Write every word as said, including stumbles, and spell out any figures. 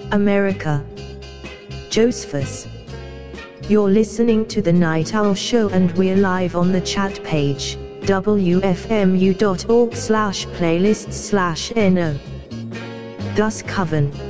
America. Josephus. You're listening to The Night Owl Show and we're live on the chat page, w f m u dot org slash playlists slash no. Das Coven.